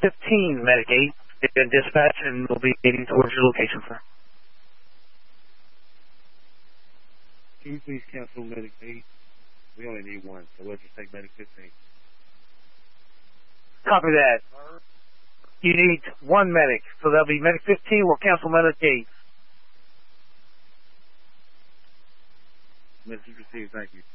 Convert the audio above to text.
15, Medic 8. They've been dispatched and will be heading towards your location, sir. Can you please cancel Medic 8? We only need one, so let's just take Medic 15. Copy that. You need one medic, so that'll be Medic 15. We'll cancel Medic 8. Message received, thank you.